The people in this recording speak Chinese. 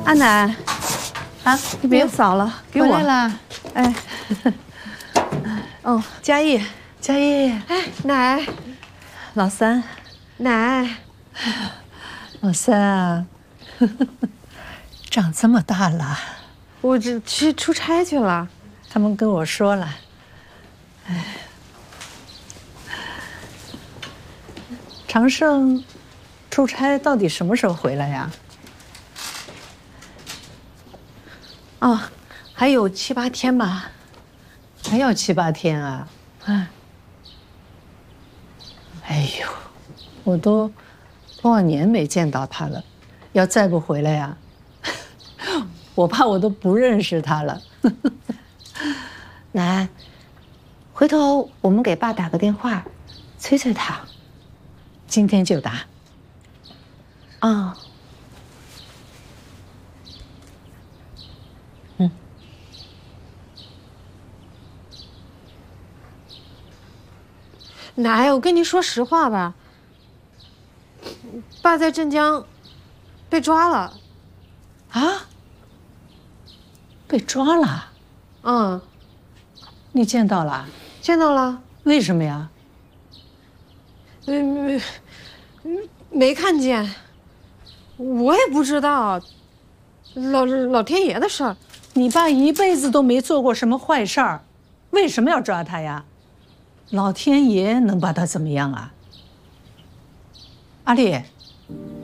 阿奶， 啊， 你别扫了，给我。 回来了。 哎，哦，嘉义， 嘉义， 哎，奶， 老三， 奶， 老三啊，长这么大了， 我这去出差去了。 他们跟我说了，哎，长胜出差到底什么时候回来呀？ 哦，还有7、8天吧。 还要7、8天啊？哎呦，我都多少年没见到他了，要再不回来呀，我怕我都不认识他了。 奶，回头我们给爸打个电话，催催他。 今天就打。 啊。 奶，我跟你说实话吧，爸在镇江被抓了。 啊？被抓了？ 嗯， 你见到了？ 见到了。 为什么呀？ 没看见，我也不知道，老天爷的事儿。 你爸一辈子都没做过什么坏事儿，为什么要抓他呀？老天爷能把他怎么样啊？阿丽，